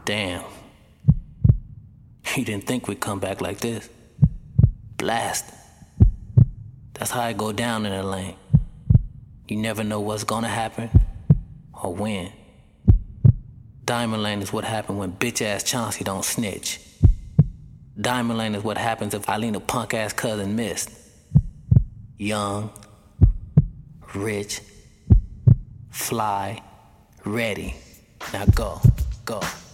Damn. You didn't think we'd come back like this. Blast. That's how it go down in the lane. You never know what's gonna happen or when. Diamond Lane is what happened when bitch-ass Chauncey don't snitch. Diamond Lane is what happens if Eileen a punk-ass cousin missed. Young, rich, fly, ready. Now go, go.